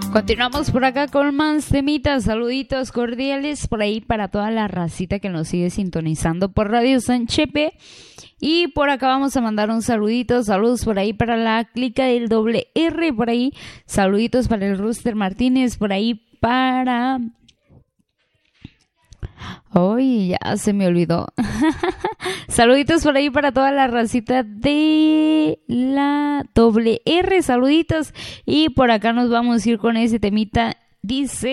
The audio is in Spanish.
Continuamos por acá con más temitas, saluditos cordiales por ahí para toda la racita que nos sigue sintonizando por Radio San Chepe. Y por acá vamos a mandar un saludito, saludos por ahí para la clica del doble R, por ahí, saluditos para el Rooster Martínez, por ahí para... Ay, ya se me olvidó. Saluditos por ahí para toda la racita de la doble R, saluditos. Y por acá nos vamos a ir con ese temita, dice...